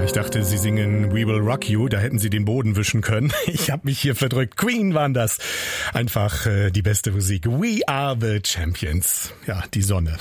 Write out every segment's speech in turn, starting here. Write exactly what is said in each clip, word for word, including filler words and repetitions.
Ich dachte, sie singen We Will Rock You, da hätten sie den Boden wischen können. Ich habe mich hier verdrückt. Queen waren das. Einfach äh, die beste Musik. We are the champions. Ja, die Sonne.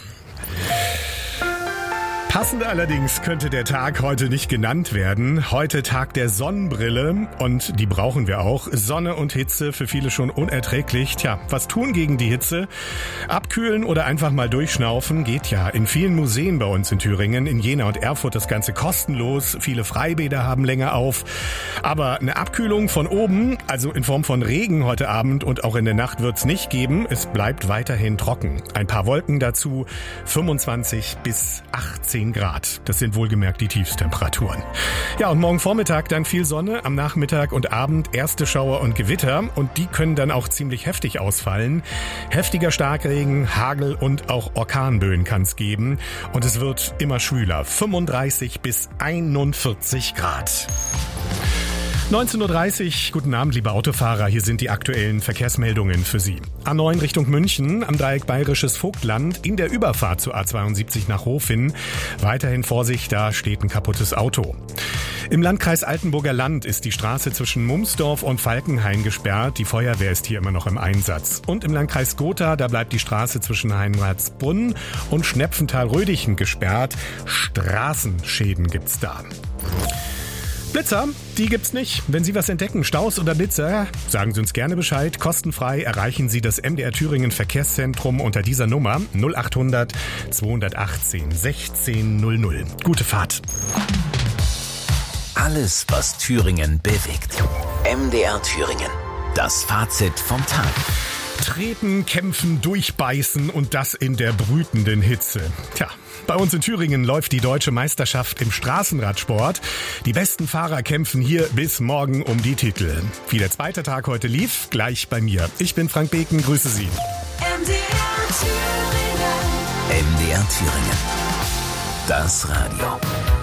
Passend allerdings könnte der Tag heute nicht genannt werden. Heute Tag der Sonnenbrille und die brauchen wir auch. Sonne und Hitze für viele schon unerträglich. Tja, was tun gegen die Hitze? Abkühlen oder einfach mal durchschnaufen geht ja. In vielen Museen bei uns in Thüringen, in Jena und Erfurt das Ganze kostenlos. Viele Freibäder haben länger auf. Aber eine Abkühlung von oben, also in Form von Regen heute Abend und auch in der Nacht wird's nicht geben. Es bleibt weiterhin trocken. Ein paar Wolken dazu, fünfundzwanzig bis achtzehn Grad. Das sind wohlgemerkt die Tiefstemperaturen. Ja, und morgen Vormittag dann viel Sonne, am Nachmittag und Abend erste Schauer und Gewitter und die können dann auch ziemlich heftig ausfallen. Heftiger Starkregen, Hagel und auch Orkanböen kann es geben und es wird immer schwüler. fünfunddreißig bis einundvierzig Grad. neunzehn Uhr dreißig, guten Abend, liebe Autofahrer. Hier sind die aktuellen Verkehrsmeldungen für Sie. A neun Richtung München, am Dreieck Bayerisches Vogtland, in der Überfahrt zur A zweiundsiebzig nach Hof hin. Weiterhin Vorsicht, da steht ein kaputtes Auto. Im Landkreis Altenburger Land ist die Straße zwischen Mumsdorf und Falkenhain gesperrt. Die Feuerwehr ist hier immer noch im Einsatz. Und im Landkreis Gotha, da bleibt die Straße zwischen Heinrichsbrunn und Schnepfenthal-Rödichen gesperrt. Straßenschäden gibt's da. Blitzer, die gibt's nicht. Wenn Sie was entdecken, Staus oder Blitzer, sagen Sie uns gerne Bescheid. Kostenfrei erreichen Sie das M D R Thüringen Verkehrszentrum unter dieser Nummer null achthundert zweihundertachtzehn sechzehn null null. Gute Fahrt. Alles, was Thüringen bewegt. M D R Thüringen. Das Fazit vom Tag. Treten, kämpfen, durchbeißen und das in der brütenden Hitze. Tja, bei uns in Thüringen läuft die deutsche Meisterschaft im Straßenradsport. Die besten Fahrer kämpfen hier bis morgen um die Titel. Wie der zweite Tag heute lief, gleich bei mir. Ich bin Frank Beken, grüße Sie. M D R Thüringen. M D R Thüringen. Das Radio.